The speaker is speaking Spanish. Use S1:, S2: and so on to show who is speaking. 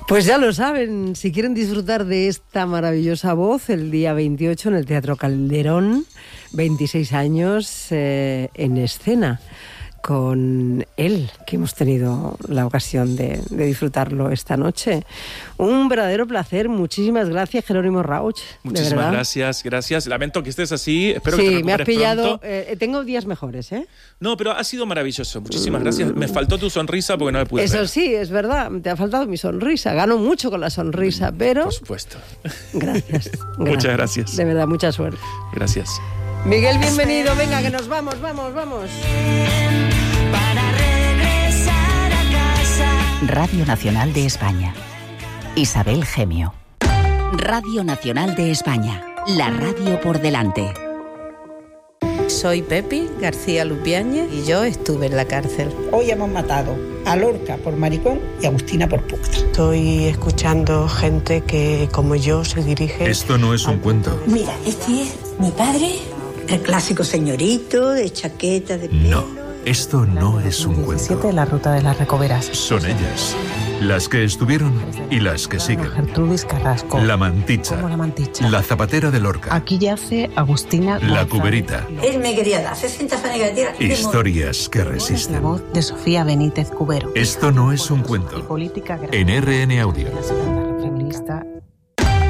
S1: Pues ya lo saben, si quieren disfrutar de esta maravillosa voz, el día 28 en el Teatro Calderón, 26 años en escena, con él, que hemos tenido la ocasión de disfrutarlo esta noche. Un verdadero placer. Muchísimas gracias, Jerónimo Rauch.
S2: Muchísimas gracias. Lamento que estés así. Espero que te recuperes
S1: me has pillado.
S2: pronto.
S1: Tengo días mejores, ¿eh?
S2: No, pero ha sido maravilloso. Muchísimas gracias. Me faltó tu sonrisa porque no me pude ver.
S1: Eso sí, es verdad. Te ha faltado mi sonrisa. Gano mucho con la sonrisa, pero...
S2: Por supuesto.
S1: Gracias.
S2: Muchas gracias.
S1: De verdad, mucha suerte.
S2: Gracias.
S1: Miguel, bienvenido. Venga, que nos vamos.
S3: Para regresar a casa.
S4: Radio Nacional de España. Isabel Gemio. Radio Nacional de España. La radio por delante.
S5: Soy Pepi García Lupiáñez y yo estuve en la cárcel.
S6: Hoy hemos matado a Lorca por maricón y a Agustina por puta.
S7: Estoy escuchando gente que, como yo, se dirige...
S8: Esto no es un cuento.
S9: Mira, este es mi padre, el clásico señorito de chaqueta de pelo.
S8: No. Esto no es un cuento.
S7: La ruta de las Recoveras.
S8: Son ellas, las que estuvieron y las que siguen.
S7: Gertrudis Carrasco.
S8: La Mantitxa.
S7: ¿Cómo la Mantitxa?
S8: La Zapatera de Lorca.
S7: Aquí yace Agustina
S8: La
S7: González.
S8: Cuberita.
S9: Él me quería dar 60 fanegas.
S8: Historias que
S7: La
S8: resisten.
S7: voz de Sofía Benítez Cubero.
S8: Esto no es un cuento.
S7: Y política
S8: En RN Audio.
S7: La segunda feminista